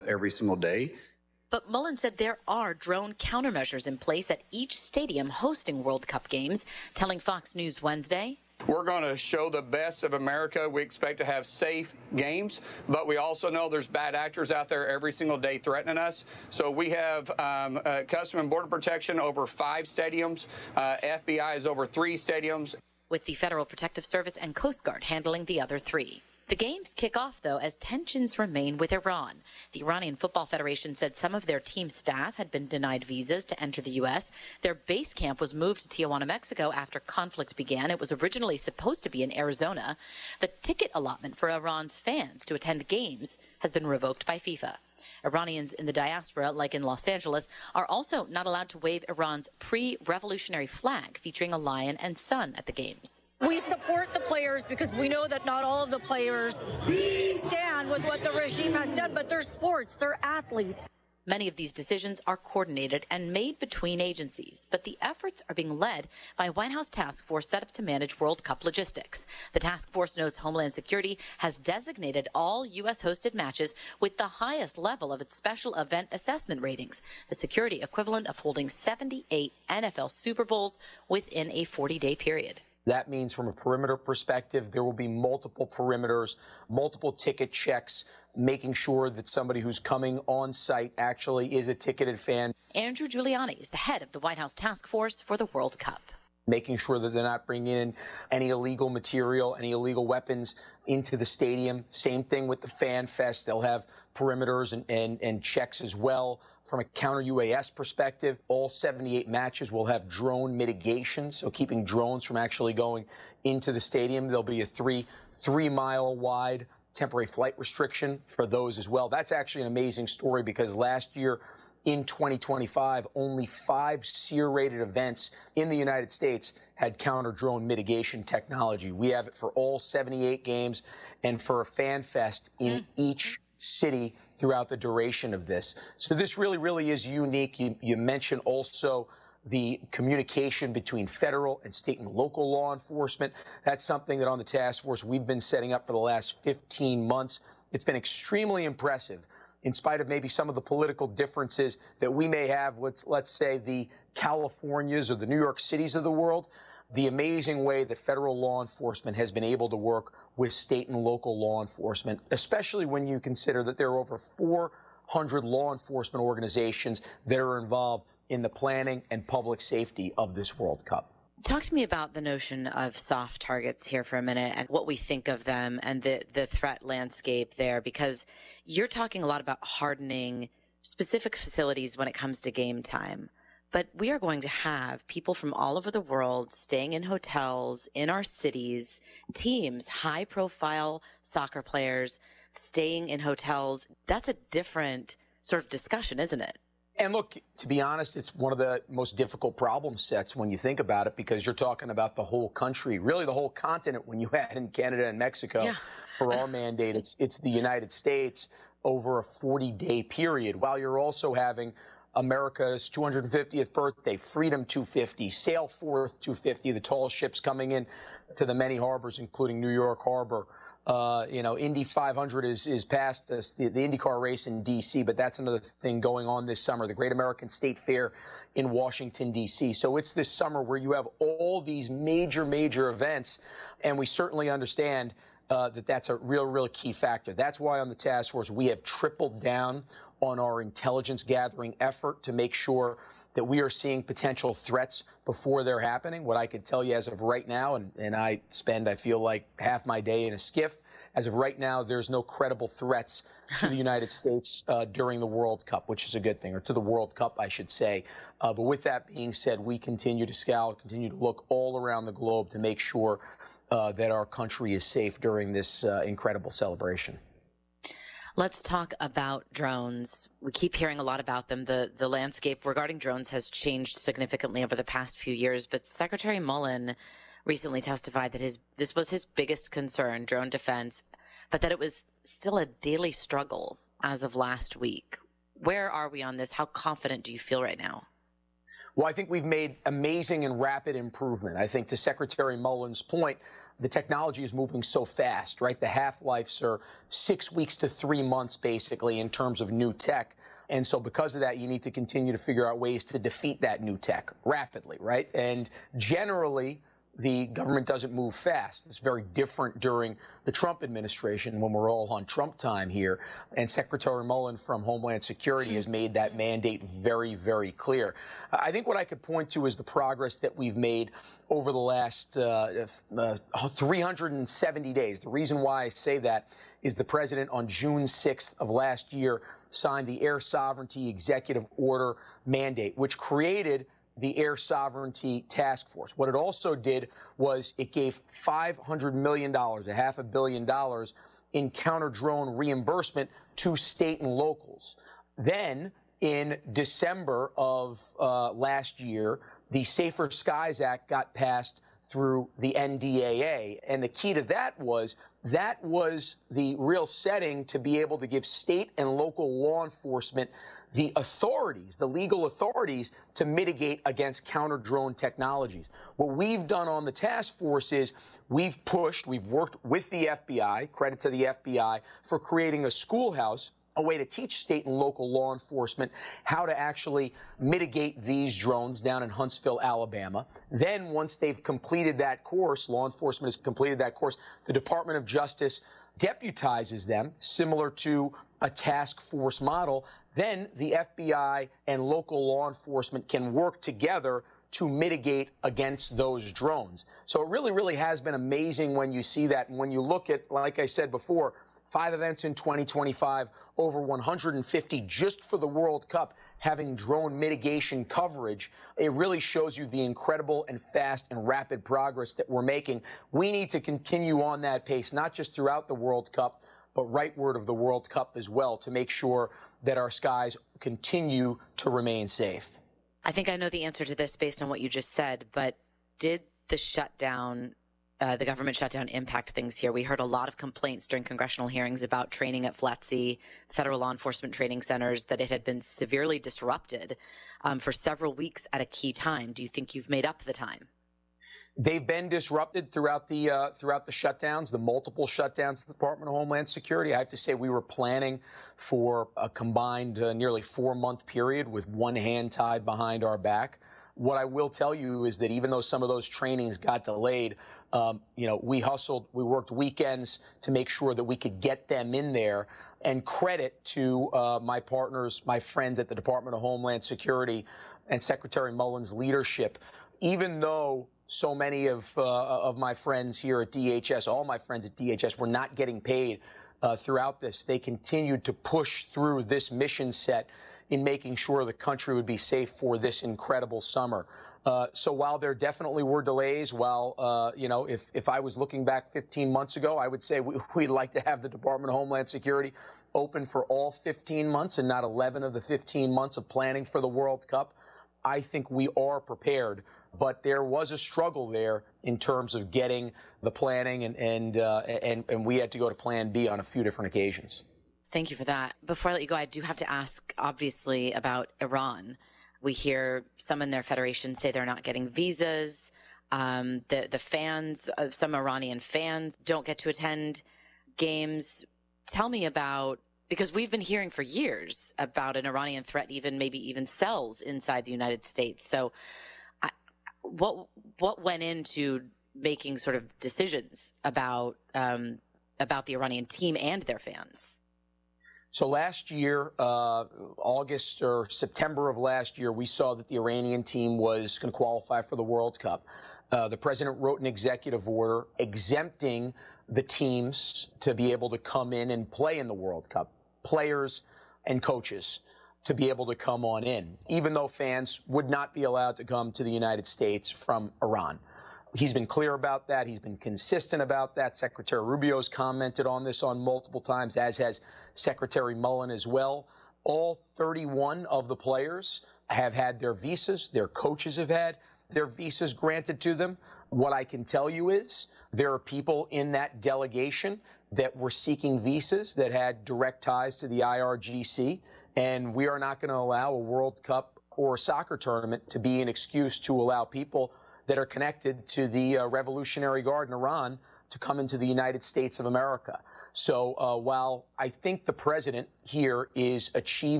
every single day. But Mullen said there are drone countermeasures in place at each stadium hosting World Cup games, telling Fox News Wednesday. We're going to show the best of America. We expect to have safe games, but we also know there's bad actors out there every single day threatening us. So we have Customs and Border Protection over 5 stadiums. FBI is over 3 stadiums. With the Federal Protective Service and Coast Guard handling the other 3. The games kick off, though, as tensions remain with Iran. The Iranian Football Federation said some of their team staff had been denied visas to enter the U.S. Their base camp was moved to Tijuana, Mexico after conflict began. It was originally supposed to be in Arizona. The ticket allotment for Iran's fans to attend games has been revoked by FIFA. Iranians in the diaspora, like in Los Angeles, are also not allowed to wave Iran's pre-revolutionary flag featuring a lion and sun at the games. We support the players because we know that not all of the players stand with what the regime has done, but they're sports, they're athletes. Many of these decisions are coordinated and made between agencies, but the efforts are being led by a White House task force set up to manage World Cup logistics. The task force notes Homeland Security has designated all U.S.-hosted matches with the highest level of its special event assessment ratings, the security equivalent of holding 78 NFL Super Bowls within a 40-day period. That means from a perimeter perspective, there will be multiple perimeters, multiple ticket checks, making sure that somebody who's coming on site actually is a ticketed fan. Andrew Giuliani is the head of the White House task force for the World Cup. Making sure that they're not bringing in any illegal material, any illegal weapons into the stadium. Same thing with the Fan Fest. They'll have perimeters and checks as well. From a counter-UAS perspective, all 78 matches will have drone mitigation, so keeping drones from actually going into the stadium. There'll be a three-mile wide temporary flight restriction for those as well. That's actually an amazing story because last year in 2025, only 5 SEER-rated events in the United States had counter-drone mitigation technology. We have it for all 78 games and for a Fan Fest in each city throughout the duration of this. So this really is unique. You mentioned also the communication between federal and state and local law enforcement. That's something that on the task force we've been setting up for the last 15 months. It's been extremely impressive in spite of maybe some of the political differences that we may have with, let's say, the Californias or the New York Cities of the world. The amazing way that federal law enforcement has been able to work with state and local law enforcement, especially when you consider that there are over 400 law enforcement organizations that are involved in the planning and public safety of this World Cup. Talk to me about the notion of soft targets here for a minute and what we think of them and the threat landscape there, because you're talking a lot about hardening specific facilities when it comes to game time. But we are going to have people from all over the world staying in hotels, in our cities, teams, high-profile soccer players staying in hotels. That's a different sort of discussion, isn't it? And look, to be honest, it's one of the most difficult problem sets when you think about it, because you're talking about the whole country, really the whole continent when you add in Canada and Mexico. Yeah. For our mandate, it's the United States over a 40-day period, while you're also having America's 250th birthday, Freedom 250, Sail Forth 250, the tallest ships coming in to the many harbors, including New York Harbor. Indy 500 is past us, the IndyCar race in D.C., but that's another thing going on this summer, the Great American State Fair in Washington, D.C. So it's this summer where you have all these major events, and we certainly understand that that's a real key factor. That's why on the task force we have tripled down on our intelligence gathering effort to make sure that we are seeing potential threats before they're happening. What I can tell you as of right now, and I spend, I feel like, half my day in a skiff, as of right now, there's no credible threats to the United States during the World Cup, which is a good thing, or to the World Cup, I should say. But with that being said, we continue to scout, continue to look all around the globe to make sure that our country is safe during this incredible celebration. Let's talk about drones. We keep hearing a lot about them. The landscape regarding drones has changed significantly over the past few years, but Secretary Mullen recently testified that this was his biggest concern, drone defense, but that it was still a daily struggle as of last week. Where are we on this? How confident do you feel right now? Well, I think we've made amazing and rapid improvement. I think to Secretary Mullen's point, the technology is moving so fast, right? The half-lives are 6 weeks to 3 months, basically, in terms of new tech. And so because of that, you need to continue to figure out ways to defeat that new tech rapidly, right? And generally, the government doesn't move fast. It's very different during the Trump administration when we're all on Trump time here. And Secretary Mullen from Homeland Security has made that mandate very, very clear. I think what I could point to is the progress that we've made over the last 370 days. The reason why I say that is the president on June 6th of last year signed the Air Sovereignty Executive Order mandate, which created the Air Sovereignty Task Force. What it also did was it gave $500 million, $500 million in counter-drone reimbursement to state and locals. Then, in December of last year, the Safer Skies Act got passed through the NDAA. And the key to that was the real setting to be able to give state and local law enforcement the authorities, the legal authorities, to mitigate against counter-drone technologies. What we've done on the task force is we've worked with the FBI, credit to the FBI, for creating a schoolhouse, a way to teach state and local law enforcement how to actually mitigate these drones down in Huntsville, Alabama. Then once they've completed that course, law enforcement has completed that course, the Department of Justice deputizes them, similar to a task force model. Then the FBI and local law enforcement can work together to mitigate against those drones. So it really, really has been amazing when you see that. And when you look at, like I said before, 5 events in 2025, over 150 just for the World Cup having drone mitigation coverage, it really shows you the incredible and fast and rapid progress that we're making. We need to continue on that pace, not just throughout the World Cup, but rightward of the World Cup as well, to make sure that our skies continue to remain safe. I think I know the answer to this based on what you just said, but did the shutdown, the government shutdown, impact things here? We heard a lot of complaints during congressional hearings about training at FLETC, federal law enforcement training centers, that it had been severely disrupted for several weeks at a key time. Do you think you've made up the time? They've been disrupted throughout the shutdowns, the multiple shutdowns of the Department of Homeland Security. I have to say we were planning for a combined nearly 4-month period with one hand tied behind our back. What I will tell you is that even though some of those trainings got delayed, we hustled, we worked weekends to make sure that we could get them in there. And credit to my partners, my friends at the Department of Homeland Security and Secretary Mullen's leadership. Even though so many of my friends here at DHS, all my friends at DHS, were not getting paid throughout this, they continued to push through this mission set in making sure the country would be safe for this incredible summer. So while there definitely were delays, if I was looking back 15 months ago, I would say we'd like to have the Department of Homeland Security open for all 15 months and not 11 of the 15 months of planning for the World Cup. I think we are prepared, but there was a struggle there in terms of getting the planning, and we had to go to Plan B on a few different occasions. Thank you for that. Before I let you go, I do have to ask, obviously, about Iran. We hear some in their federation say they're not getting visas. The fans, some Iranian fans, don't get to attend games. Tell me about, because we've been hearing for years about an Iranian threat, maybe even cells inside the United States. So what went into making sort of decisions about the Iranian team and their fans? So last year, August or September of last year, we saw that the Iranian team was going to qualify for the World Cup. The president wrote an executive order exempting the teams to be able to come in and play in the World Cup, players and coaches to be able to come on in, even though fans would not be allowed to come to the United States from Iran. He's been clear about that. He's been consistent about that. Secretary Rubio's commented on this on multiple times, as has Secretary Mullen as well. All 31 of the players have had their visas. Their coaches have had their visas granted to them. What I can tell you is there are people in that delegation that were seeking visas that had direct ties to the IRGC, and we are not going to allow a World Cup or a soccer tournament to be an excuse to allow people that are connected to the Revolutionary Guard in Iran to come into the United States of America. So while I think the president here is achieving